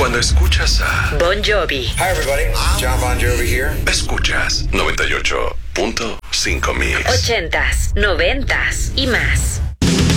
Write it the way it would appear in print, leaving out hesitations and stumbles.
Cuando escuchas a Bon Jovi. Hi everybody, John Bon Jovi here. Escuchas 98.5 Mix. 80s, 90s y más.